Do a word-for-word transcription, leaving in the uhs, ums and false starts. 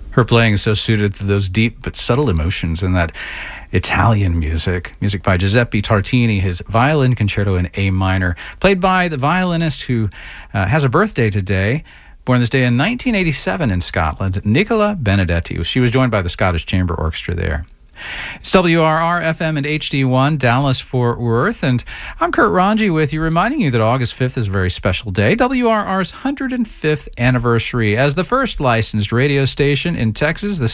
Her playing is so suited to those deep but subtle emotions in that Italian music. Music by Giuseppe Tartini, his violin concerto in A minor, played by the violinist who uh, has a birthday today, born this day in nineteen eighty-seven in Scotland, Nicola Benedetti. She was joined by the Scottish Chamber Orchestra there. It's W R R F M and H D one, Dallas, Fort Worth, and I'm Kurt Ranji with you, reminding you that August fifth is a very special day, W R R's one hundred fifth anniversary as the first licensed radio station in Texas. The